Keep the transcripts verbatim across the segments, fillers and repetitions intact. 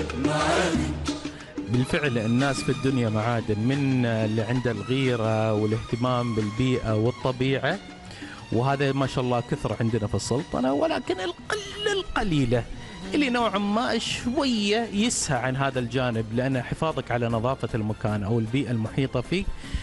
بالفعل الناس في الدنيا معادن، من اللي عنده الغيرة والاهتمام بالبيئة والطبيعة، وهذا ما شاء الله كثر عندنا في السلطنة، ولكن القلة القليلة اللي نوعا ما شوية يسهى عن هذا الجانب، لأن حفاظك على نظافة المكان أو البيئة المحيطة فيك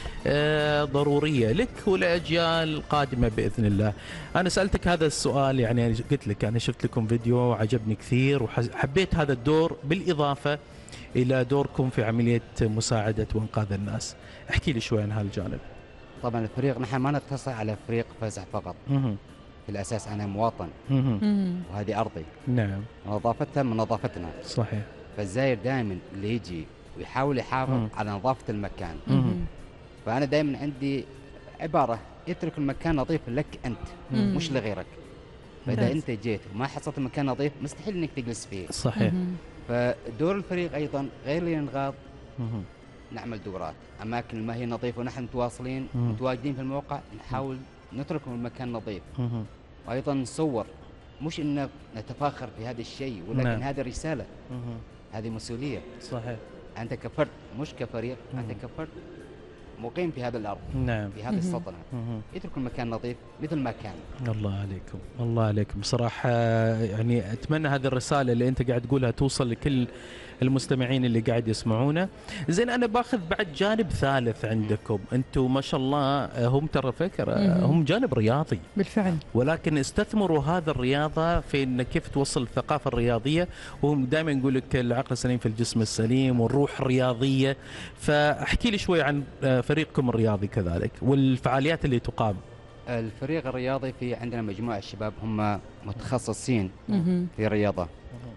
ضرورية لك ولأجيال القادمة بإذن الله. أنا سألتك هذا السؤال، يعني قلت لك أنا شفت لكم فيديو عجبني كثير وحبيت هذا الدور، بالإضافة إلى دوركم في عملية مساعدة وإنقاذ الناس. احكي لي شوي عن هالجانب. طبعا الفريق نحن ما نقتصر على فريق فزع فقط. مه. في الأساس أنا مواطن، مه. وهذه أرضي. نعم. نظافتها من نظافتنا. صحيح. فالزاير دائما اللي يجي ويحاول يحافظ مه. على نظافة المكان. مه. فأنا دائما عندي عبارة: اترك المكان نظيف لك أنت، مم. مش لغيرك. فإذا أنت جيت وما حصلت المكان نظيف مستحيل إنك تجلس فيه. صحيح. فدور الفريق أيضا غير الإنقاذ، مه. نعمل دورات أماكن ما هي نظيفة ونحن متواصلين مم. متواجدين في الموقع، نحاول نترك المكان نظيف. مه. وأيضا نصور، مش إن نتفاخر في هذا الشيء، ولكن نعم. هذه رسالة، مه. هذه مسؤولية. صحيح. أنت كفرد مش كفريق، مم. أنت كفرد مقيم في هذا الأرض، نعم. في هذه السلطنة. مه. يترك المكان نظيف مثل ما كان. الله عليكم، الله عليكم صراحة. يعني أتمنى هذه الرسالة اللي أنت قاعد تقولها توصل لكل المستمعين اللي قاعد يسمعونا. زين، أنا باخذ بعد جانب ثالث عندكم. أنتم ما شاء الله هم ترى فكرة، هم جانب رياضي بالفعل، ولكن استثمروا هذا الرياضة في إن كيف توصل الثقافة الرياضية. وهم دائما يقول لك العقل السليم في الجسم السليم والروح الرياضية. فاحكي لي شوي عن فريقكم الرياضي كذلك والفعاليات اللي تقام. الفريق الرياضي في عندنا مجموعة شباب هم متخصصين في الرياضة،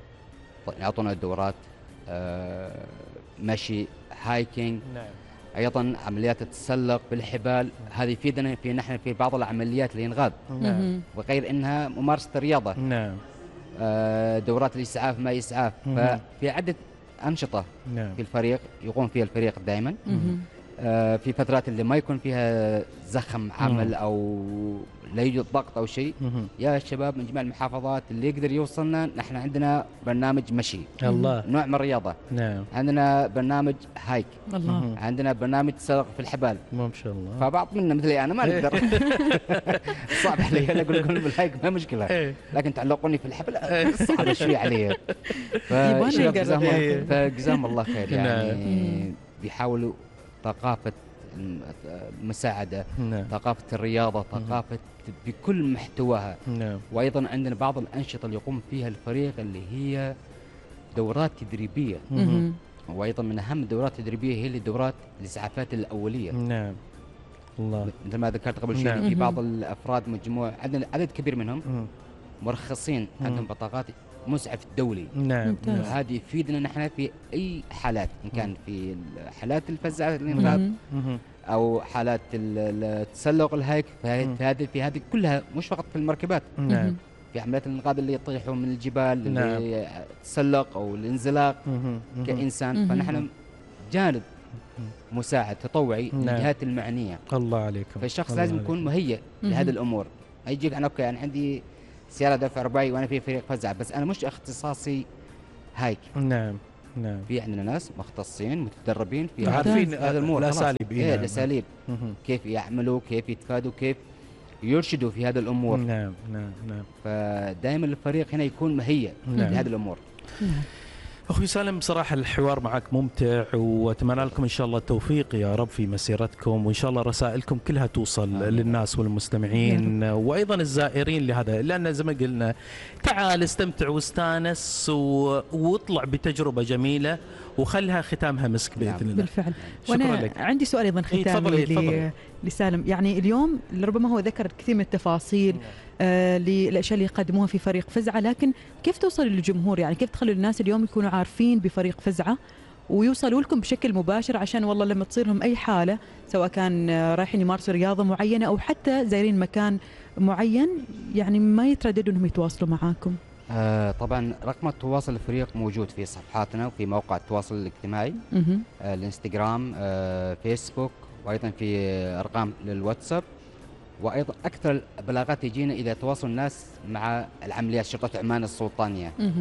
يعطونا الدورات، آه مشي، هايكينج. نعم. أيضا عمليات التسلق بالحبال، هذه يفيدنا في نحن في بعض العمليات الإنقاذ. نعم. وغير إنها ممارسة الرياضة. نعم. آه دورات الإسعاف، ما إسعاف. ففي عدة أنشطة. نعم. في الفريق يقوم فيها الفريق دائما. آه في فترات اللي ما يكون فيها زخم عمل أو لا يوجد ضغط أو شيء، يا الشباب من جميع المحافظات اللي يقدر يوصلنا، نحن عندنا برنامج مشي، الله، نوع من الرياضة. نعم. عندنا برنامج هايك، الله، عندنا برنامج تسلق في الحبال، ما شاء الله. فبعض منا مثلي أنا ما نقدر صعب علي، أنا أقول لكم بالهايك ما مشكلة، لكن تعلقوني في الحبل صعب شوي علي. فجزاهم الله خير، يعني بيحاولوا ثقافة المساعدة، نعم. ثقافة الرياضة، ثقافة بكل محتواها، نعم. وأيضا عندنا بعض الأنشطة اللي يقوم فيها الفريق اللي هي دورات تدريبية، مم. وأيضا من أهم الدورات التدريبية هي الدورات الإسعافات الأولية، نعم. الله، مثل ما ذكرت قبل شوي، نعم. في بعض الأفراد مجموعة عندنا عدد كبير منهم مم. مرخصين، مم. عندهم بطاقات مسعف دولي، نعم. هذه يفيدنا نحن في أي حالات، إن كان في حالات الفزع الإنقاذ أو حالات التسلق الهيك. في هذه في هذه كلها، مش فقط في المركبات، نعم. في حملات الإنقاذ اللي يطيحوا من الجبال، نعم. اللي تسلق أو الانزلاق كإنسان. مم. فنحن جانب مساعد تطوعي، نعم. للجهات المعنية. الله عليكم. فالشخص الله لازم عليكم. يكون مهيئ لهذه الأمور. يجيك أنا أوكي أنا عندي سيارة دفع رباعي وأنا في فريق فزع، بس أنا مش اختصاصي هايك، نعم. نعم. في عندنا ناس مختصين متدربين في عارفين هذا الامور، الاساليب، ايه الاساليب، كيف يعملوا، كيف يتفادوا، كيف يرشدوا في هذه الامور. نعم نعم نعم. فدائما الفريق هنا يكون مهيئ، نعم. لهذه الامور. نعم. أخوي سالم، بصراحة الحوار معك ممتع، وأتمنى لكم إن شاء الله التوفيق يا رب في مسيرتكم، وإن شاء الله رسائلكم كلها توصل آه. للناس والمستمعين وأيضا الزائرين لهذا، لأن زي ما قلنا تعال استمتع واستانس و... واطلع بتجربة جميلة وخلها ختامها مسك بإذن الله. بالفعل. وأنا لك. عندي سؤال أيضا ختامي ل... لسالم. يعني اليوم ربما هو ذكر كثير من التفاصيل آه للأشياء اللي يقدموها في فريق فزعة، لكن كيف توصل للجمهور؟ يعني كيف تخلوا الناس اليوم يكونوا عارفين بفريق فزعة ويوصلوا لكم بشكل مباشر، عشان والله لما تصير لهم أي حالة، سواء كان رايحين يمارسوا رياضة معينة أو حتى زايرين مكان معين، يعني ما يترددوا أنهم يتواصلوا معاكم؟ آه طبعا رقم التواصل الفريق موجود في صفحاتنا وفي موقع التواصل الاجتماعي، آه الانستغرام، آه فيسبوك، وأيضا في أرقام للواتساب. وأيضا أكثر البلاغات تجينا إذا تواصل الناس مع العمليات شرطة عمان السلطانية،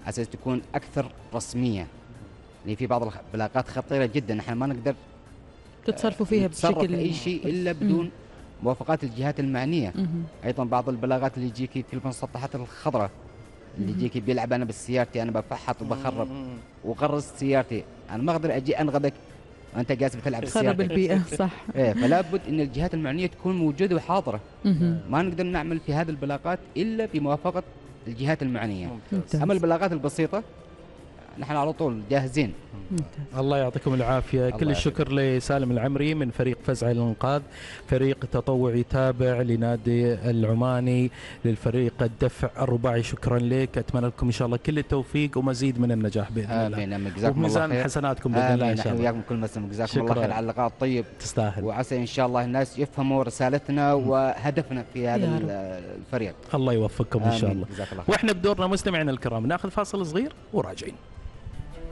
على اساس تكون اكثر رسميه، لان في بعض البلاغات خطيره جدا احنا ما نقدر تتصرفوا فيها بشكل اي شيء الا بدون موافقات الجهات المعنيه. ايضا بعض البلاغات اللي يجيكي في المسطحات الخضراء، اللي يجيكي بيلعب انا بسيارتي، انا بفحط وبخرب وغرست سيارتي، انا ما اقدر اجي انغذك وانت جالس بتلعب بسيارتك. خرب البيئه صح. ايه فلا بد ان الجهات المعنيه تكون موجوده وحاضره. ما نقدر نعمل في هذه البلاغات الا بموافقه الجهات المعنيه. ممتاز. اما البلاغات البسيطه نحن على طول جاهزين. ممتاز. الله يعطيكم العافيه. كل الشكر لسالم العمري من فريق فزع للانقاذ، فريق تطوعي تابع لنادي العماني للفريق الدفع الرباعي. شكرا لك، اتمنى لكم ان شاء الله كل التوفيق ومزيد من النجاح باذن الله. امين. جزاكم الله خير. وميزان حسناتكم باذن الله ان شاء الله. وياكم كل مسلم. جزاكم الله خير على اللقاء الطيب. تستاهل. وعسى ان شاء الله الناس يفهموا رسالتنا وهدفنا في هذا الفريق. الله يوفقكم ان شاء الله. الله واحنا بدورنا مستمعينا الكرام ناخذ فاصل صغير وراجعين.